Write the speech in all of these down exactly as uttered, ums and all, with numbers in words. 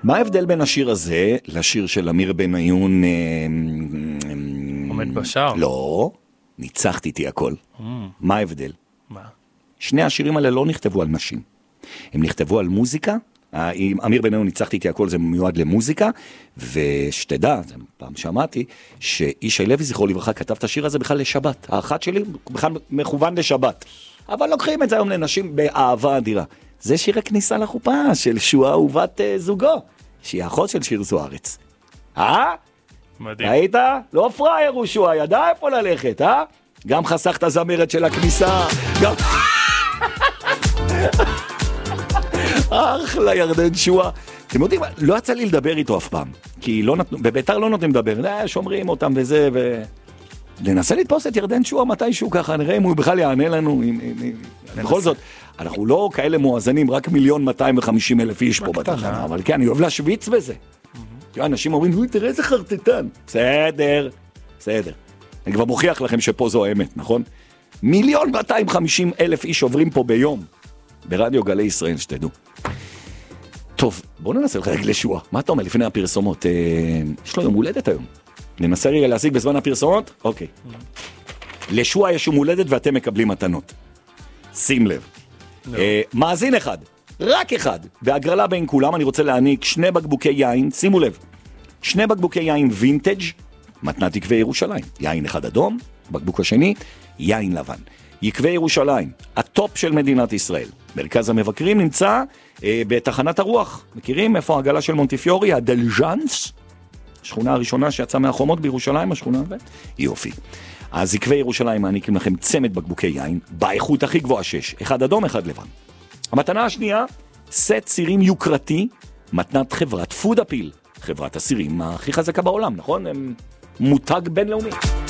מה ההבדל בין השיר הזה לשיר של אמיר בניון? עומד בשער? לא, ניצחתי איתי הכל. מה ההבדל? מה? שני השירים האלה לא נכתבו על נשים. הם נכתבו על מוזיקה. אמיר בניון ניצחתי איתי הכל, זה מיועד למוזיקה, ושתדע, פעם שמעתי, שאיש לוי זכרו לברכה כתב את השיר הזה בכלל לשבת. האחת שלי בכלל מכוון לשבת. אבל לוקחים את זה היום לנשים באהבה אדירה. זה שיר הכניסה לחופה של שועה ובת זוגו, שהיא האחות של שיר זוארץ. אה? מדהים. ראית? לא פראייר הוא שועה, ידע איפה ללכת, אה? גם חסך את הזמרת של הכניסה, גם... אחלה ירדן שועה. אתם יודעים, לא יצא לי לדבר איתו אף פעם, כי לא נתנו, בביתר לא נותנים לדבר, שומרים אותם וזה, ו... ננסה לתפוס את ירדן שועה מתישהו ככה, נראה אם הוא בכלל יענה לנו, אם, אם, אם... בכל זאת, אנחנו לא כאלה מואזנים, רק מיליון מאתיים וחמישים אלף איש פה בתחנה, אבל כן, אני אוהב להשוויץ בזה. אנשים אומרים, תראה איזה חרטטן. בסדר, בסדר. אני כבר מוכיח לכם שפה זו האמת, נכון? מיליון מאתיים וחמישים אלף איש עוברים פה ביום, ברדיו גלי ישראל, שתדעו. טוב, בואו ננסה לך רגע לשועה. מה אתה אומר לפני הפרסומות? יש לו יום הולדת היום. ננסה רגע להשיג בזמן הפרסומות? אוקיי. לשועה יש יום הולדת ואתם מקבלים מתנות. שים לב. מאזין אחד, רק אחד, בהגרלה בין כולם אני רוצה להעניק שני בקבוקי יין, שימו לב, שני בקבוקי יין וינטג' מתנת יקבי ירושלים. יין אחד אדום, בקבוק השני, יין לבן. יקבי ירושלים, הטופ של מדינת ישראל. מרכז המבקרים נמצא אה, בתחנת הרוח. מכירים איפה העגלה של מונטיפיורי? הדלז'אנס? השכונה הראשונה שיצאה מהחומות בירושלים, השכונה הזאת? יופי. אז יקבי ירושלים מעניקים לכם צמד בקבוקי יין, באיכות הכי גבוהה שש. אחד אדום, אחד לבן. המתנה השנייה, סט סירים יוקרתי, מתנת חברת פוד אפיל. חברת הסירים הכי חזקה בעולם, נכון? הם מותג בינלאומי.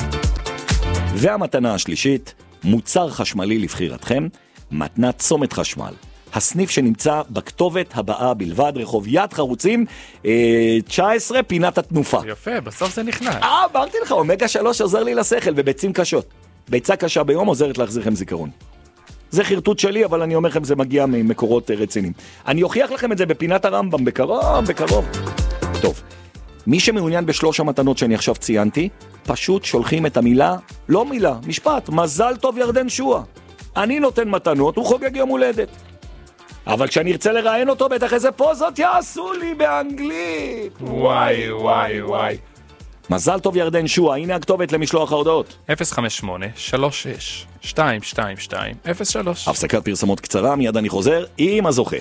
והמתנה השלישית, מוצר חשמלי לבחירתכם, מתנת צומת חשמל. הסניף שנמצא בכתובת הבאה בלבד, רחוב יד חרוצים, תשע עשרה, פינת התנופה. יפה, בסוף זה נכנס. אה, אמרתי לך, אומגה שלוש עוזר לי לשכל, וביצים קשות. ביצה קשה ביום עוזרת להחזיר לכם זיכרון. זה חרטוט שלי, אבל אני אומר לכם, זה מגיע ממקורות רציניים. אני אוכיח לכם את זה בפינת הרמב"ם, בקרוב, בקרוב. טוב, מי שמעוניין בשלוש המתנות שאני עכשיו ציינתי, פשוט שולחים את המילה, לא מילה, משפט, מזל טוב ירדן שועה. אני נותן מתנות, הוא חוגג יום הולדת. אבל כשאני ארצה לראיין אותו, בטח איזה פוזות יעשו לי באנגלית. וואי, וואי, וואי. מזל טוב ירדן שועה, הנה הכתובת למשלוח ההודעות. אפס חמש שמונה שלוש שש שתיים שתיים שתיים אפס שלוש. הפסקת פרסומות קצרה, מיד אני חוזר עם הזוכה.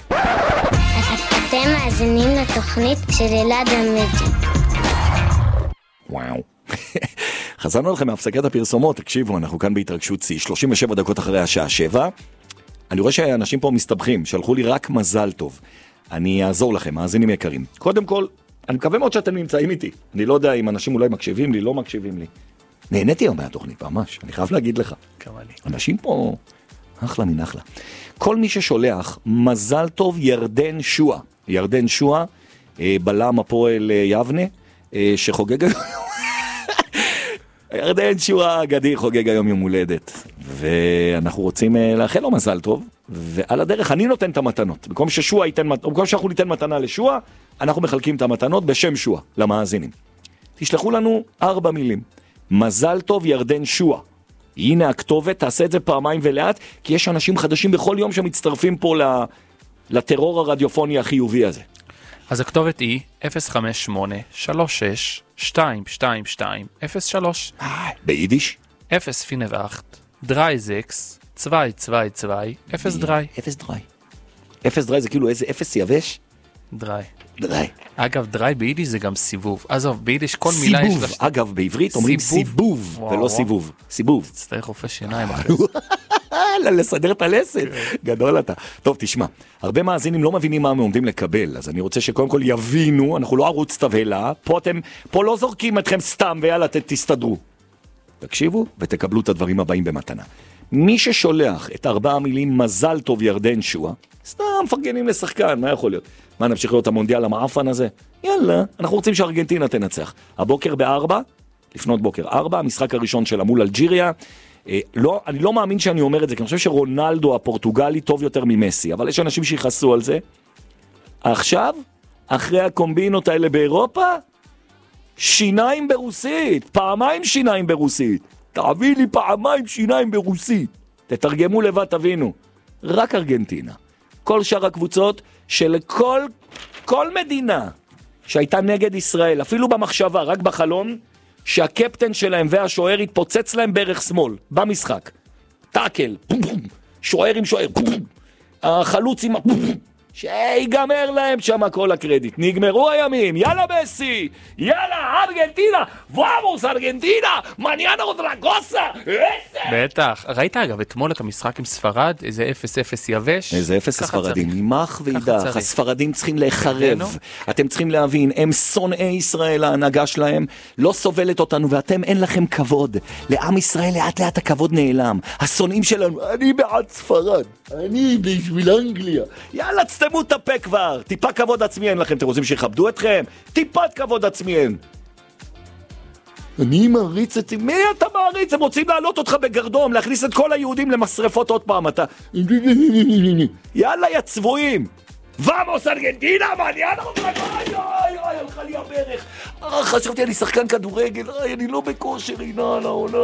אתם מאזינים לתוכנית של אלעד המג'יק. וואו. חזרנו לכם מהפסקת הפרסומות, תקשיבו, אנחנו כאן בהתרגשות צי, שלושים ושבע דקות אחרי השעה שבע. אני רואה שהאנשים פה מסתבכים, שלחו לי רק מזל טוב. אני אעזור לכם, מאזינים יקרים. קודם כל, אני מקווה מאוד שאתם נמצאים איתי. אני לא יודע אם אנשים אולי מקשיבים לי, לא מקשיבים לי. נהניתי הרבה התוכנית, ממש, אני חייב להגיד לך. כמה לי. אנשים פה, אחלה מן אחלה. כל מי ששולח, מזל טוב ירדן שועה. ירדן שועה, בלם הפועל יבנה, שחוגג היום. ירדן שועה אגדי חוגג היום יום הולדת. ואנחנו רוצים לאחל לו מזל טוב. ועל הדרך אני נותן את המתנות. במקום ששועה ייתן, במקום שאנחנו ניתן מתנה לשועה, אנחנו מחלקים את המתנות בשם שועה, למאזינים. תשלחו לנו ארבע מילים. מזל טוב ירדן שועה. הנה הכתובת, תעשה את זה פעמיים ולאט, כי יש אנשים חדשים בכל יום שמצטרפים פה לטרור הרדיופוני החיובי הזה. אז הכתובת היא אפס חמש שמונה שלוש שש שתיים שתיים שתיים אפס שלוש. ביידיש? אפס פינב אכט, דרי זקס, צווי צווי צווי, אפס דרי. אפס דרי. אפס דרי זה כאילו איזה אפס יבש? דרי. דרי. אגב, דרי ביידיש זה גם סיבוב. עזוב, ביידיש כל מילה יש לה... סיבוב. אגב, בעברית אומרים סיבוב, ולא סיבוב. סיבוב. תצטרך רופא שיניים אחרי זה. לסדר את הלסת. גדול אתה. טוב, תשמע. הרבה מאזינים לא מבינים מה הם עומדים לקבל, אז אני רוצה שקודם כל יבינו, אנחנו לא ערוץ תבהלה, פה אתם, פה לא זורקים אתכם סתם, ויאללה, תסתדרו. תקשיבו ותקבלו את הדברים הבאים במתנה. מי ששולח את ארבע המילים מזל טוב ירדן שועה, סתם מפרגנים לשחקן, מה יכול להיות? מה, נמשיך להיות המונדיאל המאפן הזה? יאללה, אנחנו רוצים שארגנטינה תנצח. הבוקר בארבע, לפנות בוקר ארבע, המשחק הראשון שלה מול אלג'יריה. אה, לא, אני לא מאמין שאני אומר את זה, כי אני חושב שרונלדו הפורטוגלי טוב יותר ממסי, אבל יש אנשים שיחסו על זה. עכשיו, אחרי הקומבינות האלה באירופה? שיניים ברוסית, פעמיים שיניים ברוסית. תביא לי פעמיים שיניים ברוסית. תתרגמו לבד, תבינו. רק ארגנטינה. כל שאר הקבוצות שלכל כל מדינה שהייתה נגד ישראל, אפילו במחשבה, רק בחלום, שהקפטן שלהם והשוער התפוצץ להם בערך שמאל, במשחק. טאקל, שוער עם שוער, החלוץ עם... שיגמר להם שם כל הקרדיט. נגמרו הימים, יאללה מסי, יאללה ארגנטינה, וואמוס ארגנטינה, מניאנה אודרגוסה. בטח. ראית אגב אתמול את המשחק עם ספרד, איזה אפס אפס יבש? איזה אפס הספרדים, יימח וידח, הספרדים צריכים להיחרב. אתם צריכים להבין, הם שונאי ישראל, ההנהגה שלהם לא סובלת אותנו, ואתם אין לכם כבוד. לעם ישראל לאט לאט הכבוד נעלם. השונאים שלנו, אני בעד ספרד, אני בשביל אנגליה. יאללה, תסתמו את הפה כבר, טיפה כבוד עצמי אין לכם, אתם רוצים שיכבדו אתכם? טיפת כבוד עצמי אין. אני מעריץ את... מי אתה מעריץ? הם רוצים להעלות אותך בגרדום, להכניס את כל היהודים למשרפות עוד פעם, אתה... יאללה, יא צבועים! ואמוס ארגנטינה, מעניין אותך, אוי אוי אוי, הלכה לי הברך. חשבתי אני שחקן כדורגל, אני לא בכושר, הנה על העולם.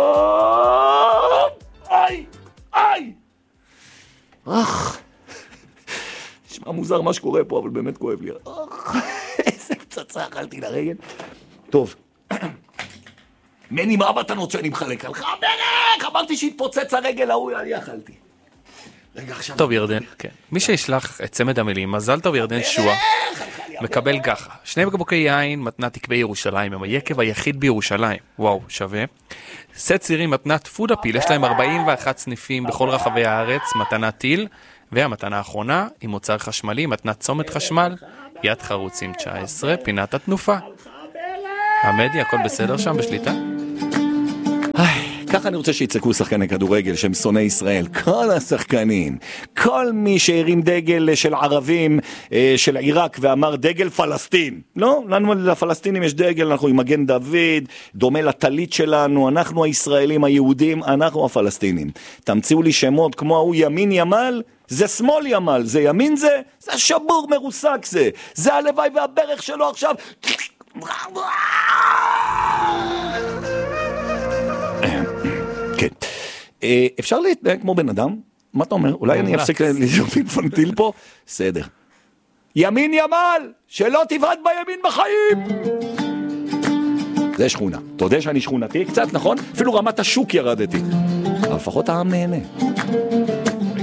איי, איי! אך... נשמע מוזר מה שקורה פה, אבל באמת כואב לי. איזה פצצה אכלתי לרגל. טוב. מני, מה המתנות שאני מחלק עליך? ברך! אמרתי שהתפוצץ הרגל ההוא, אני אכלתי. רגע, עכשיו... טוב, ירדן, כן. מי שישלח את צמד המילים, מזל טוב ירדן שועה, מקבל ככה. שני בקבוקי יין, מתנת תקבי ירושלים, הם היקב היחיד בירושלים. וואו, שווה. סט צירים, מתנת פודאפיל, יש להם ארבעים ואחת סניפים בכל רחבי הארץ, מתנת טיל. והמתנה האחרונה היא מוצר חשמלי, מתנת צומת חשמל, יד חרוצים תשע עשרה, פינת התנופה. המדיה, הכל בסדר שם בשליטה? ככה אני רוצה שיצעקו שחקני כדורגל שהם שונאי ישראל, כל השחקנים, כל מי שהרים דגל של ערבים, של עיראק ואמר דגל פלסטין. לא, לנו לפלסטינים יש דגל, אנחנו עם מגן דוד, דומה לטלית שלנו, אנחנו הישראלים היהודים, אנחנו הפלסטינים. תמציאו לי שמות כמו ההוא ימין ימל, זה שמאל ימל, זה ימין זה, זה שבור מרוסק זה, זה הלוואי והברך שלו עכשיו. כן. אפשר להתנהג כמו בן אדם? מה אתה אומר? אולי אני אפסיק לשאוף אינפנטיל פה? בסדר. ימין ימל, שלא תבעט בימין בחיים! זה שכונה. אתה יודע שאני שכונתי קצת, נכון? אפילו רמת השוק ירדתי. אבל לפחות העם נהנה.